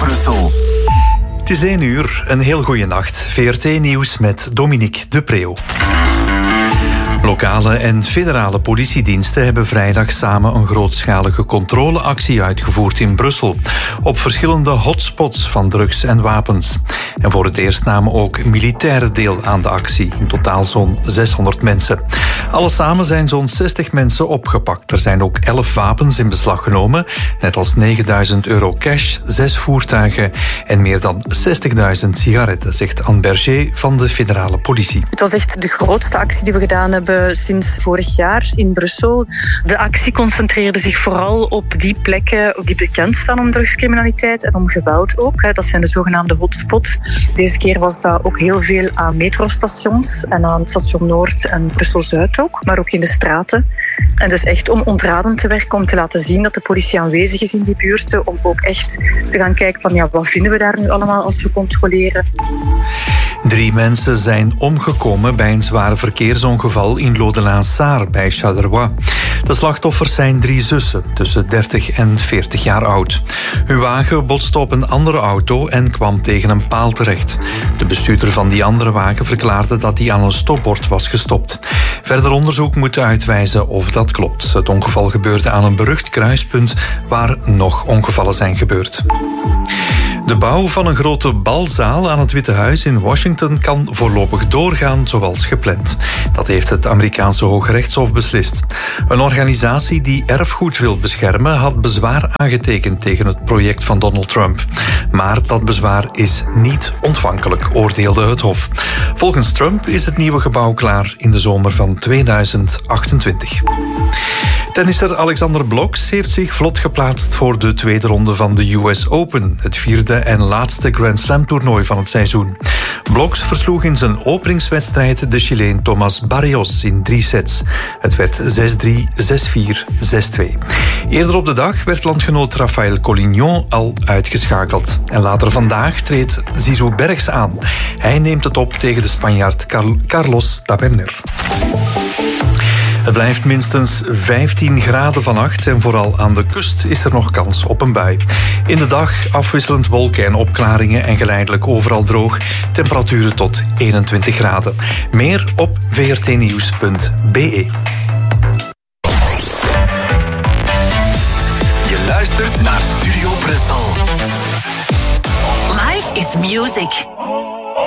Brussel. Het is 1 uur, een heel goede nacht. VRT Nieuws met Dominique de Preeuw. Lokale en federale politiediensten hebben vrijdag samen een grootschalige controleactie uitgevoerd in Brussel. Op verschillende hotspots van drugs en wapens. En voor het eerst namen ook militairen deel aan de actie. In totaal zo'n 600 mensen. Alles samen zijn zo'n 60 mensen opgepakt. Er zijn ook 11 wapens in beslag genomen. Net als €9.000 cash, 6 voertuigen en meer dan 60.000 sigaretten, zegt Anne Berger van de federale politie. Het was echt de grootste actie die we gedaan hebben sinds vorig jaar in Brussel. De actie concentreerde zich vooral op die plekken die bekend staan om drugscriminaliteit en om geweld ook. Dat zijn de zogenaamde hotspots. Deze keer was dat ook heel veel aan metrostations en aan Station Noord en Brussel-Zuid ook, maar ook in de straten. En dus echt om ontradend te werken, om te laten zien dat de politie aanwezig is in die buurten, om ook echt te gaan kijken van wat vinden we daar nu allemaal als we controleren. 3 mensen zijn omgekomen bij een zware verkeersongeval in Lodelaan-Saar bij Charleroi. De slachtoffers zijn 3 zussen, tussen 30 en 40 jaar oud. Hun wagen botste op een andere auto en kwam tegen een paal terecht. De bestuurder van die andere wagen verklaarde dat hij aan een stopbord was gestopt. Verder onderzoek moet uitwijzen of dat klopt. Het ongeval gebeurde aan een berucht kruispunt waar nog ongevallen zijn gebeurd. De bouw van een grote balzaal aan het Witte Huis in Washington kan voorlopig doorgaan zoals gepland. Dat heeft het Amerikaanse Hooggerechtshof beslist. Een organisatie die erfgoed wil beschermen had bezwaar aangetekend tegen het project van Donald Trump. Maar dat bezwaar is niet ontvankelijk, oordeelde het Hof. Volgens Trump is het nieuwe gebouw klaar in de zomer van 2028. Tennisser Alexander Bloks heeft zich vlot geplaatst voor de tweede ronde van de US Open, het 4e en laatste Grand Slam toernooi van het seizoen. Bloks versloeg in zijn openingswedstrijd de Chileen Tomás Barrios in 3 sets. Het werd 6-3, 6-4, 6-2. Eerder op de dag werd landgenoot Rafael Collignon al uitgeschakeld. En later vandaag treedt Zizou Bergs aan. Hij neemt het op tegen de Spanjaard Carlos Taberner. Het blijft minstens 15 graden vannacht en vooral aan de kust is er nog kans op een bui. In de dag afwisselend wolken en opklaringen en geleidelijk overal droog. Temperaturen tot 21 graden. Meer op vrtnieuws.be. Je luistert naar Studio Brussel. Life is music.